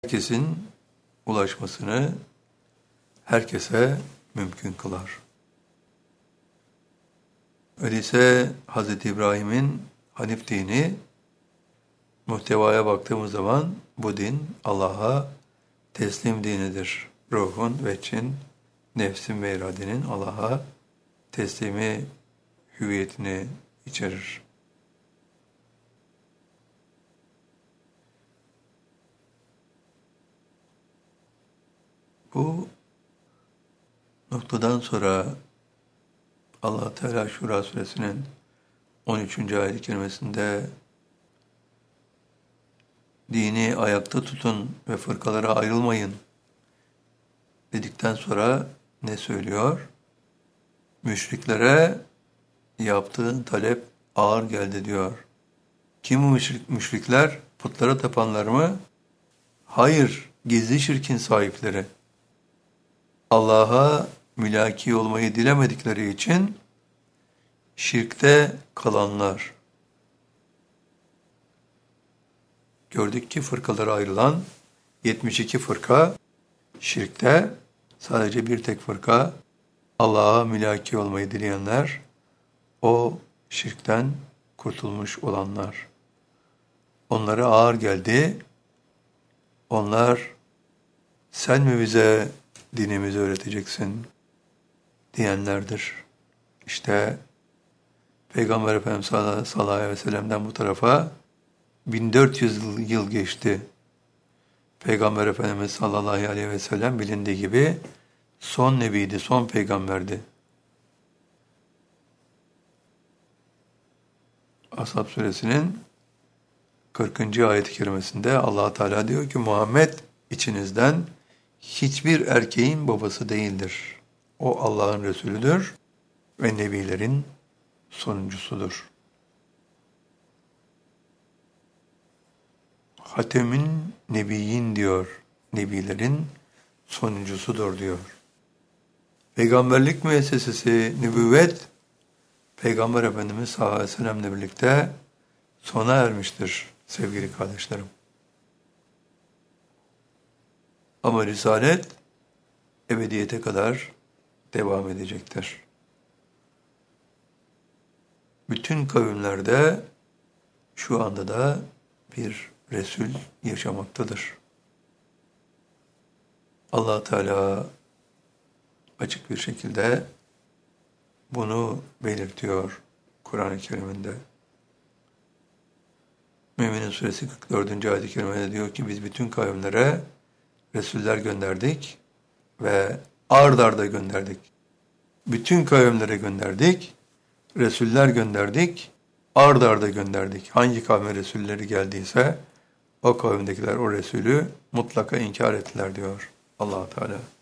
Herkesin ulaşmasını herkese mümkün kılar. Öyleyse Hz. İbrahim'in Hanif dini, muhtevaya baktığımız zaman bu din Allah'a teslim dinidir. Ruhun ve çin, nefsin ve iradenin Allah'a teslimi hüviyetini içerir. Bu noktadan sonra Allah Teala Şura suresinin 13. ayet-i kerimesinde dini ayakta tutun ve fırkalara ayrılmayın dedikten sonra ne söylüyor? Müşriklere yaptığın talep ağır geldi diyor. Kim bu müşrikler? Putlara tapanlar mı? Hayır, gizli şirkin sahipleri. Allah'a mülaki olmayı dilemedikleri için şirkte kalanlar. Gördük ki fırkalara ayrılan 72 fırka şirkte, sadece bir tek fırka Allah'a mülaki olmayı dileyenler, o şirkten kurtulmuş olanlar. Onlara ağır geldi. Onlar, sen mi bize dinimizi öğreteceksin diyenlerdir. İşte Peygamber Efendimiz sallallahu aleyhi ve sellem'den bu tarafa 1400 yıl geçti. Peygamber Efendimiz sallallahu aleyhi ve sellem bilindiği gibi son nebiydi, son peygamberdi. Ashab suresinin 40. ayet-i kerimesinde Allah Teala diyor ki Muhammed içinizden hiçbir erkeğin babası değildir. O Allah'ın Resulüdür ve nebilerin sonuncusudur. Hatemin Nebiyyin diyor, nebilerin sonuncusudur diyor. Peygamberlik müessesesi nübüvvet, Peygamber Efendimiz sallallahu aleyhi ve sellem'le birlikte sona ermiştir sevgili kardeşlerim. Ama Risalet ebediyete kadar devam edecektir. Bütün kavimlerde şu anda da bir Resul yaşamaktadır. Allah Teala açık bir şekilde bunu belirtiyor Kur'an-ı Kerim'inde. Mü'minin suresi 44. ayet-i kerimede diyor ki biz bütün kavimlere Resuller gönderdik ve ard arda gönderdik. Bütün kavimlere gönderdik, Resuller gönderdik, ard arda gönderdik. Hangi kavme Resulleri geldiyse o kavimdekiler o Resulü mutlaka inkar ettiler diyor Allah Teala.